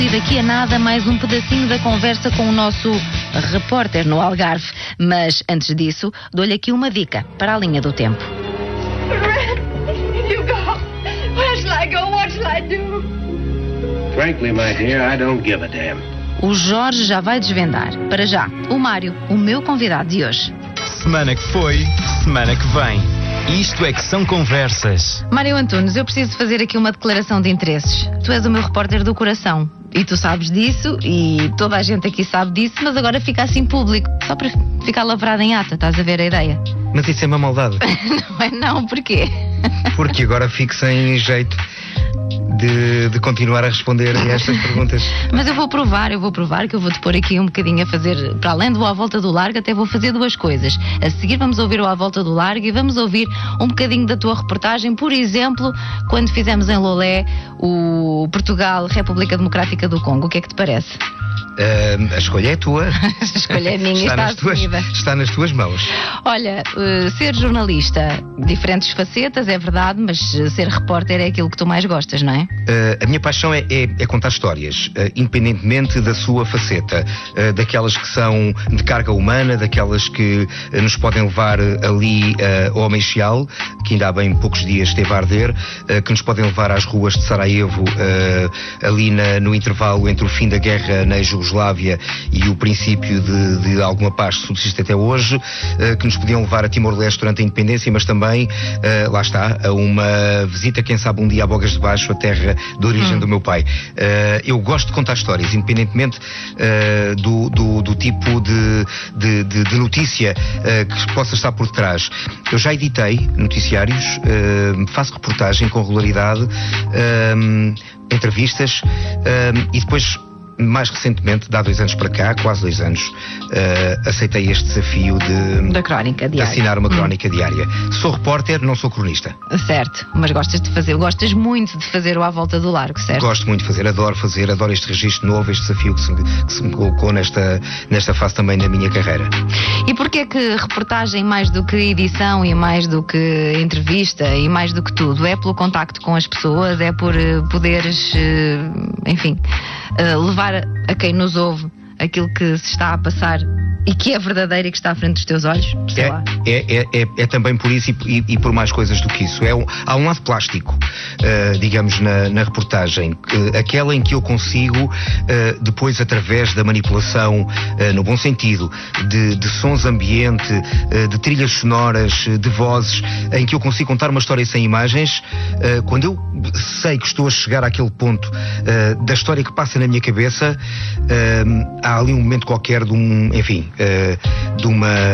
E daqui a nada mais um pedacinho da conversa com o nosso repórter no Algarve. Mas antes disso, dou-lhe aqui uma dica para a linha do tempo. You go. Where shall I go? What shall I do? Frankly, my dear, I don't give a damn. O Jorge já vai desvendar. Para já, o Mário, o meu convidado de hoje. Semana que foi, semana que vem. Isto é que são conversas. Mário Antunes, eu preciso fazer aqui uma declaração de interesses. Tu és o meu repórter do coração. E tu sabes disso, e toda a gente aqui sabe disso, mas agora fica assim público. Só para ficar lavrado em ata, estás a ver a ideia? Mas isso é uma maldade. Não é não, porquê? Porque agora fico sem jeito de continuar a responder a estas perguntas. Mas eu vou provar que eu vou-te pôr aqui um bocadinho a fazer, para além do À Volta do Largo, até vou fazer duas coisas. A seguir vamos ouvir o À Volta do Largo e vamos ouvir um bocadinho da tua reportagem, por exemplo, quando fizemos em Lolé o Portugal, República Democrática do Congo. O que é que te parece? A escolha é tua. A escolha é minha, está nas tuas mãos. Olha, ser jornalista, diferentes facetas, é verdade, mas ser repórter é aquilo que tu mais gostas, não é? A minha paixão é contar histórias, independentemente da sua faceta, daquelas que são de carga humana, daquelas que nos podem levar ali ao Meixal, que ainda há bem poucos dias esteve a arder, que nos podem levar às ruas de Sarajevo, ali no intervalo entre o fim da guerra na Jugoslávia e o princípio de alguma paz que subsiste até hoje, que nos podiam levar a Timor-Leste durante a independência, mas também, lá está, a uma visita, quem sabe um dia a Bogas de Baixo, a terra de origem do meu pai. Eu gosto de contar histórias, independentemente do tipo de notícia que possa estar por detrás. Eu já editei noticiários, faço reportagem com regularidade, entrevistas, e depois, mais recentemente, de há 2 anos para cá, quase 2 anos, aceitei este desafio da crónica diária, de assinar uma crónica diária. Sou repórter, não sou cronista. Certo, mas gostas muito de fazer o À Volta do Largo, certo? Gosto muito de fazer, adoro este registro novo, este desafio que se me colocou nesta fase também da minha carreira. E porquê que reportagem, mais do que edição e mais do que entrevista e mais do que tudo, é pelo contacto com as pessoas, é por poderes, enfim, levar a quem nos ouve aquilo que se está a passar e que é verdadeiro e que está à frente dos teus olhos? É também por isso e por mais coisas do que isso. Há um lado plástico, digamos, na reportagem, aquela em que eu consigo, depois, através da manipulação, no bom sentido, de sons ambiente, de trilhas sonoras, de vozes, em que eu consigo contar uma história sem imagens. Quando eu sei que estou a chegar àquele ponto da história que passa na minha cabeça, há ali um momento qualquer de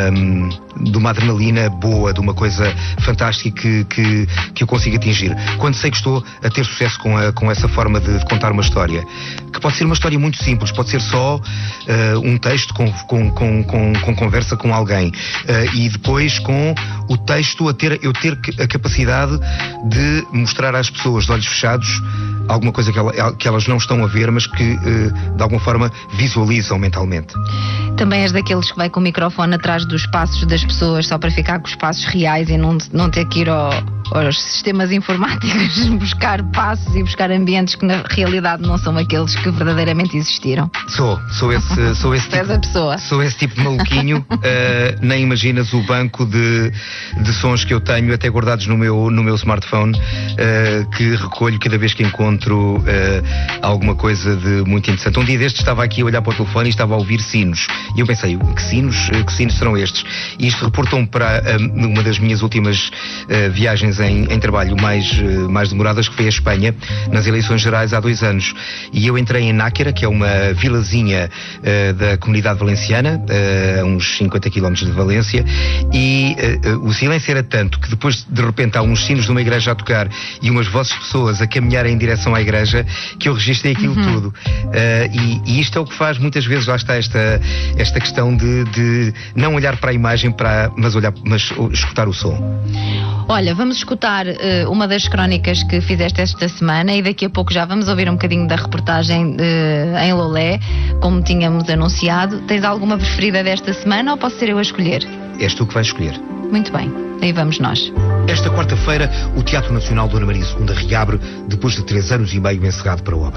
uma adrenalina boa, de uma coisa fantástica que eu consigo atingir. Quando sei que estou a ter sucesso com essa forma de contar uma história, que pode ser uma história muito simples, pode ser só um texto com conversa com alguém, e depois com o texto eu ter a capacidade de mostrar às pessoas de olhos fechados alguma coisa que elas não estão a ver, mas que de alguma forma visualizam mentalmente. Também és daqueles que vai com o microfone atrás dos passos das pessoas só para ficar com os passos reais e não ter que ir aos sistemas informáticos buscar passos e buscar ambientes que na realidade não são aqueles que verdadeiramente existiram? Sou esse tipo, a pessoa. Sou esse tipo de maluquinho. Nem imaginas o banco de sons que eu tenho até guardados no meu smartphone, que recolho cada vez que encontro alguma coisa de muito interessante. Um dia destes estava aqui a olhar para o telefone e estava a ouvir sinos. E eu pensei, que sinos serão estes? E isto reportou-me para uma das minhas últimas viagens em trabalho mais demoradas, que foi a Espanha, nas eleições gerais há 2 anos. E eu entrei em Náquera, que é uma vilazinha da comunidade valenciana, a uns 50 km de Valência, e o silêncio era tanto que depois, de repente, há uns sinos de uma igreja a tocar e umas vozes de pessoas a caminharem em direção à igreja, que eu registrei aquilo tudo. E isto é o que faz muitas vezes, lá está esta questão de não olhar para a imagem, mas escutar o som. Olha, vamos escutar uma das crónicas que fizeste esta semana e daqui a pouco já vamos ouvir um bocadinho da reportagem em Lolé, como tínhamos anunciado. Tens alguma preferida desta semana ou posso ser eu a escolher? És tu que vais escolher. Muito bem, aí vamos nós. Esta quarta-feira, o Teatro Nacional Dona Maria II reabre depois de 3 anos e meio encerrado para obras.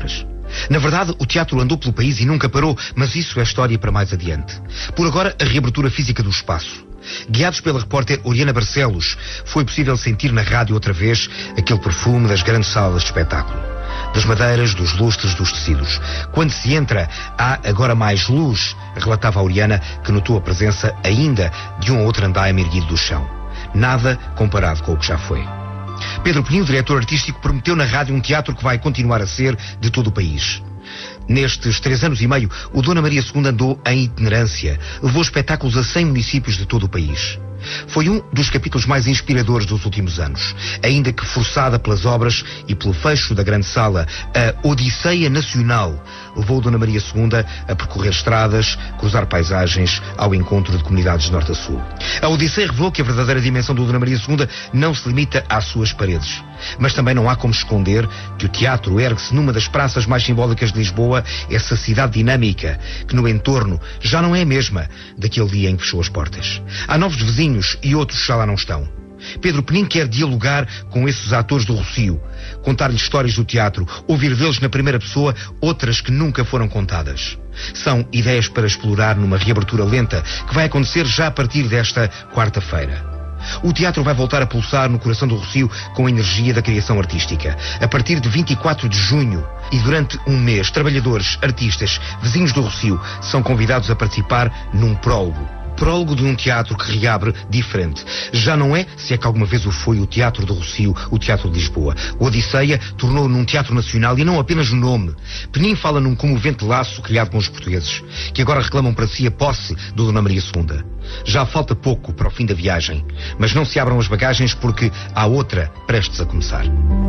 Na verdade, o teatro andou pelo país e nunca parou, mas isso é história para mais adiante. Por agora, a reabertura física do espaço. Guiados pela repórter Oriana Barcelos, foi possível sentir na rádio outra vez aquele perfume das grandes salas de espetáculo. Das madeiras, dos lustres, dos tecidos. Quando se entra, há agora mais luz, relatava a Oriana, que notou a presença ainda de um outro andaime erguido do chão. Nada comparado com o que já foi. Pedro Penin, diretor artístico, prometeu na rádio um teatro que vai continuar a ser de todo o país. Nestes 3 anos e meio, o Dona Maria II andou em itinerância, levou espetáculos a 100 municípios de todo o país. Foi um dos capítulos mais inspiradores dos últimos anos, ainda que forçada pelas obras e pelo fecho da grande sala, a Odisseia Nacional levou Dona Maria II a percorrer estradas, cruzar paisagens ao encontro de comunidades de norte a sul. A Odisseia revelou que a verdadeira dimensão do Dona Maria II não se limita às suas paredes. Mas também não há como esconder que o teatro ergue-se numa das praças mais simbólicas de Lisboa, essa cidade dinâmica, que no entorno já não é a mesma daquele dia em que fechou as portas. Há novos vizinhos e outros já lá não estão. Pedro Penin quer dialogar com esses atores do Rossio, contar-lhes histórias do teatro, ouvir deles na primeira pessoa outras que nunca foram contadas. São ideias para explorar numa reabertura lenta que vai acontecer já a partir desta quarta-feira. O teatro vai voltar a pulsar no coração do Rossio com a energia da criação artística. A partir de 24 de junho e durante um mês, trabalhadores, artistas, vizinhos do Rossio são convidados a participar num prólogo. Prólogo de um teatro que reabre diferente. Já não é, se é que alguma vez o foi, o Teatro do Rossio, o Teatro de Lisboa. O Odisseia tornou num teatro nacional e não apenas o nome. Penin fala num comovente laço criado com os portugueses, que agora reclamam para si a posse do Dona Maria II. Já falta pouco para o fim da viagem, mas não se abram as bagagens porque há outra prestes a começar.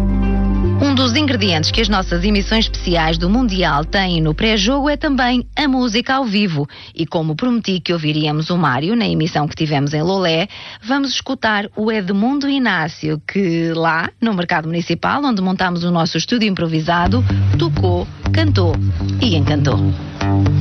Um dos ingredientes que as nossas emissões especiais do Mundial têm no pré-jogo é também a música ao vivo. E como prometi que ouviríamos o Mário na emissão que tivemos em Lolé, vamos escutar o Edmundo Inácio, que lá, no Mercado Municipal, onde montámos o nosso estúdio improvisado, tocou, cantou e encantou.